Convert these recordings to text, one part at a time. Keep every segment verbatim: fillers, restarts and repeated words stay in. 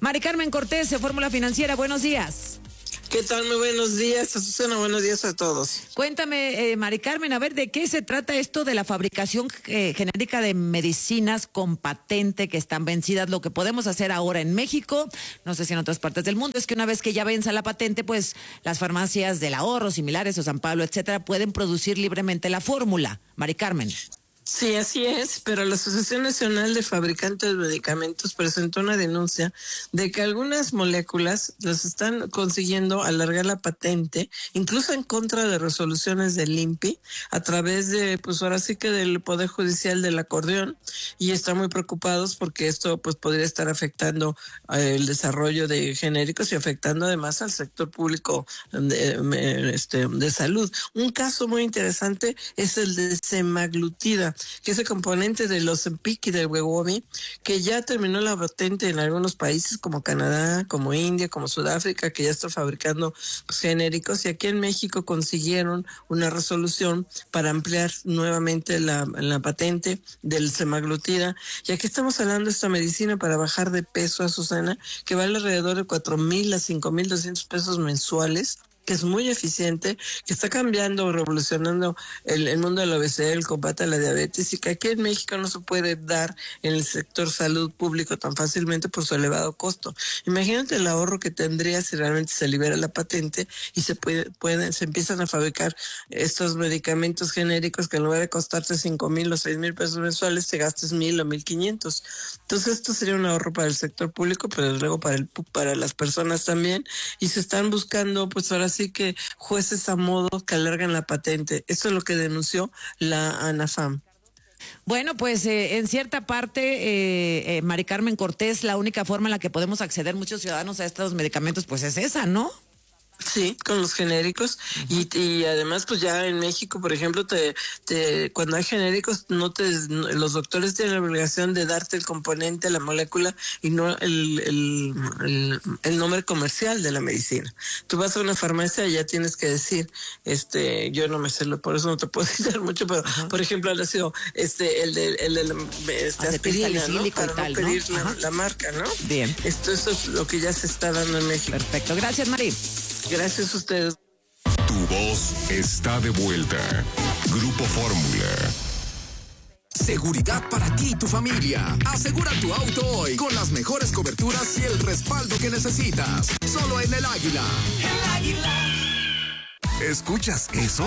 Mari Carmen Cortés, de Fórmula Financiera, buenos días. ¿Qué tal? Muy buenos días, Azucena, buenos días a todos. Cuéntame, eh, Mari Carmen, a ver, ¿de qué se trata esto de la fabricación eh, genérica de medicinas con patente que están vencidas? Lo que podemos hacer ahora en México, no sé si en otras partes del mundo, es que una vez que ya venza la patente, pues las farmacias del ahorro, similares o San Pablo, etcétera, pueden producir libremente la fórmula. Mari Carmen. Sí, así es, pero la Asociación Nacional de Fabricantes de Medicamentos presentó una denuncia de que algunas moléculas las están consiguiendo alargar la patente, incluso en contra de resoluciones del I N P I, a través de, pues ahora sí que del Poder Judicial del acordeón, y están muy preocupados porque esto pues podría estar afectando eh, el desarrollo de genéricos y afectando además al sector público de, este, de salud. Un caso muy interesante es el de semaglutida, que es el componente de los Ozempic y del Wegovy, que ya terminó la patente en algunos países como Canadá, como India, como Sudáfrica, que ya están fabricando pues, genéricos, y aquí en México consiguieron una resolución para ampliar nuevamente la, la patente del semaglutida, y aquí estamos hablando de esta medicina para bajar de peso, Azucena, que vale alrededor de cuatro mil a cinco mil doscientos pesos mensuales, que es muy eficiente, que está cambiando, revolucionando el, el mundo de la obesidad y el combate a la diabetes, y que aquí en México no se puede dar en el sector salud público tan fácilmente por su elevado costo. Imagínate el ahorro que tendría si realmente se libera la patente y se puede, pueden, se empiezan a fabricar estos medicamentos genéricos que en lugar de costarte cinco mil o seis mil pesos mensuales, te gastes mil o mil quinientos. Entonces esto sería un ahorro para el sector público, pero luego para el para las personas también, y se están buscando pues ahora así que jueces a modo que alargan la patente. Esto es lo que denunció la ANAFAM. Bueno, pues eh, en cierta parte, eh, eh, Mari Carmen Cortés, la única forma en la que podemos acceder muchos ciudadanos a estos medicamentos, pues es esa, ¿no? Sí, con los genéricos. Uh-huh. y, y además pues ya en México, por ejemplo, te, te cuando hay genéricos, no te los doctores tienen la obligación de darte el componente, la molécula y no el, el, el, el nombre comercial de la medicina. Tú vas a una farmacia y ya tienes que decir, este, yo no me sé, por eso no te puedo decir mucho, pero uh-huh. por ejemplo ha sido este el de el de la este, aspirina, ¿no? Para no tal, pedir ¿no? La, la marca, ¿no? Bien. Esto eso es lo que ya se está dando en México. Perfecto, gracias, Mari. Gracias a ustedes. Tu voz está de vuelta. Grupo Fórmula. Seguridad para ti y tu familia. Asegura tu auto hoy con las mejores coberturas y el respaldo que necesitas. Solo en El Águila. El Águila. ¿Escuchas eso?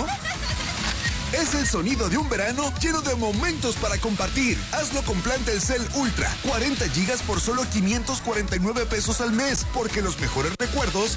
Es el sonido de un verano lleno de momentos para compartir. Hazlo con plan Telcel Ultra, cuarenta gigas por solo quinientos cuarenta y nueve pesos al mes, porque los mejores recuerdos